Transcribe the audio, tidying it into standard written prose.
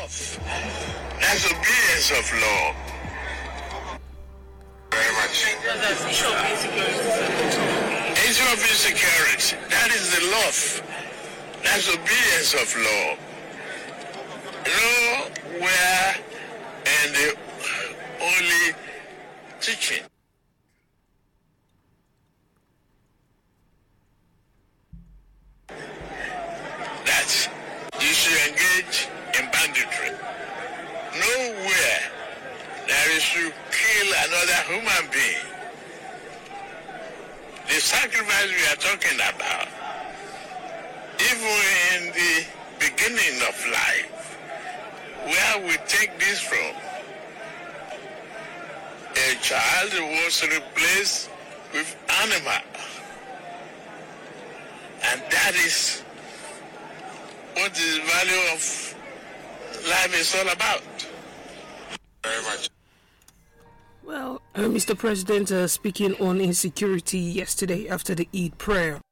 love. That's obedience of law. Very much. Issue of insecurity. That is the love. That's obedience of law. Law where and the only teaching. That you should engage in banditry. Nowhere that you should kill another human being. The sacrifice we are talking about, even in the beginning of life, where we take this from, a child was replaced with animal. And that is what the value of life is all about. Very much. Well, Mr. President speaking on insecurity yesterday after the Eid prayer.